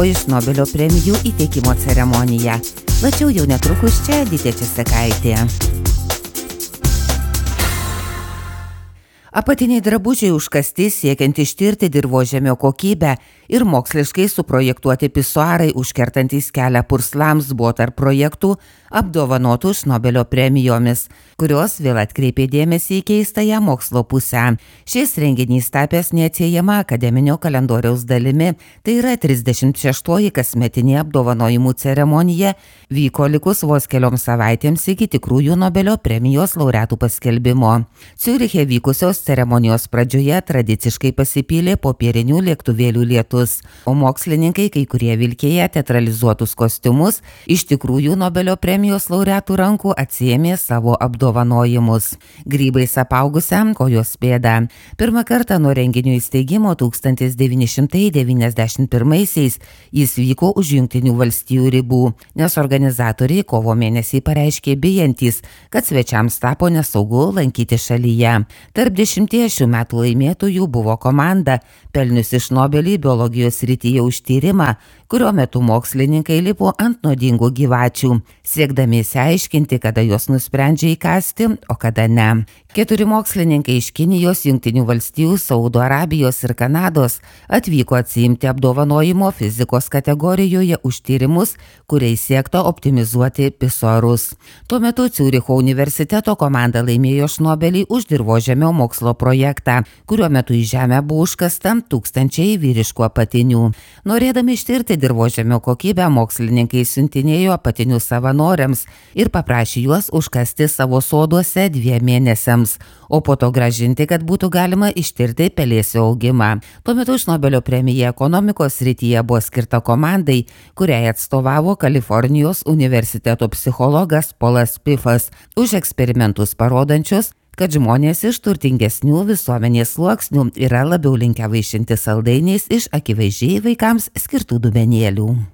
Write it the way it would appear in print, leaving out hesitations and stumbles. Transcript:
antroji Šnobelio premijų įteikimo ceremonija. Plačiau jau netrukus čia Editė Česekaitė. Apatiniai drabužiai užkasti siekiant ištirti dirvožemio kokybę ir moksliškai suprojektuoti pisuarai užkertantys kelią purslams buvo tarp projektų apdovanotų Šnobelio premijomis, kurios vėl atkreipė dėmesį į keistąją mokslo pusę. Šis renginys tapęs neatsiejama akademinio kalendoriaus dalimi, tai yra 36-oji kasmetinė apdovanojimų ceremonija, vyko likus vos kelioms savaitėms iki tikrųjų Nobelio premijos laureatų paskelbimo. Ciuriche vykusios ceremonijos pradžioje tradiciškai pasipylė popierinių lėktuvėlių lietus, o mokslininkai, kai kurie vilkėję teatralizuotus kostiumus, iš tikrųjų Nobelio premijos laureatų rankų atsiėmė savo apdovanojimus. Grybais apaugusiam kojos pėda. Pirmą kartą nuo renginio įsteigimo 1991-aisiais jis vyko už Jungtinių valstijų ribų, nes organizatoriai kovo mėnesį pareiškė bijantys, kad svečiams tapo nesaugu lankyti šalyje. Tarp 10 šių metų laimėtojų buvo komanda, pelniusi Šnobelį biologijos srityje už tyrimą, kurio metu mokslininkai lipo ant nuodingų gyvačių, siekdami išsiaiškinti, kada jos nusprendžia įkąsti, o kada ne. 4 mokslininkai iš Kinijos, Jungtinių valstijų, Saudo Arabijos ir Kanados atvyko atsiimti apdovanojimo fizikos kategorijoje už tyrimus, kuriais siekta optimizuoti pisuarus. Tuo metu Ciuricho universiteto komanda laimėjo Šnobelį už dirvožemio mokslo projektą, kuriuo metu į žemę buvo užkasta tūkstančiai vyriškų apatinių. Norėdami ištirti dirvožemio kokybę, mokslininkai siuntinėjo apatinius savanoriams ir paprašė juos užkasti savo soduose 2 mėnesiams, o po to grąžinti, kad būtų galima ištirti pelėsio augimą. Tuo metu Šnobelio premija ekonomikos srityje buvo skirta komandai, kuriai atstovavo Kalifornijos universiteto psichologas Polas Pifas už eksperimentus parodančius, kad žmonės iš turtingesnių visuomenės sluoksnių yra labiau linkę vaišinti saldainiais iš akivaizdžiai vaikams skirtų dubenėlių.